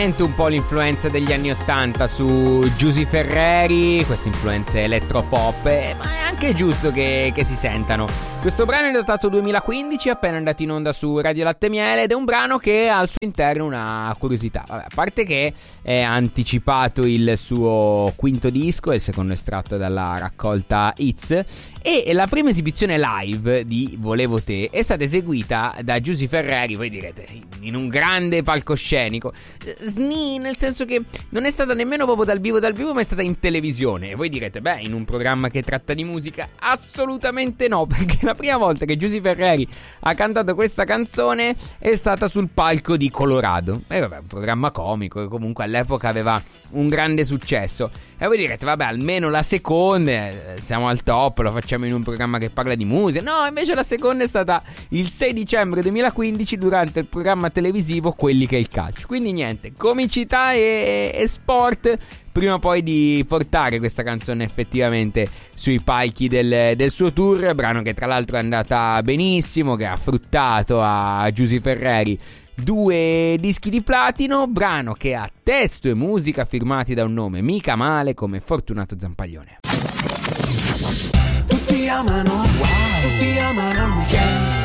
sente un po' l'influenza degli anni 80 su Giusy Ferreri, queste influenze elettropop, ma è anche giusto che si sentano. Questo brano è datato 2015, è appena andato in onda su Radio Latte Miele ed è un brano che ha al suo interno una curiosità. Vabbè, a parte che è anticipato il suo quinto disco, è il secondo estratto dalla raccolta Hits, e la prima esibizione live di Volevo Te è stata eseguita da Giusy Ferreri, voi direte, in un grande palcoscenico, nel senso che non è stata nemmeno proprio dal vivo, ma è stata in televisione. E voi direte, beh, in un programma che tratta di musica? Assolutamente no, perché la prima volta che Giusy Ferreri ha cantato questa canzone è stata sul palco di Colorado. E vabbè, un programma comico che comunque all'epoca aveva un grande successo. E voi direte, vabbè, almeno la seconda, siamo al top, lo facciamo in un programma che parla di musica. No, invece la seconda è stata il 6 dicembre 2015 durante il programma televisivo Quelli che è il calcio. Quindi niente, comicità e sport prima poi di portare questa canzone effettivamente sui palchi del suo tour, brano che tra l'altro è andata benissimo, che ha fruttato a Giusy Ferreri 2 dischi di platino, brano che ha testo e musica firmati da un nome mica male come Fortunato Zampaglione. Tutti amano, wow. Tutti amano il weekend.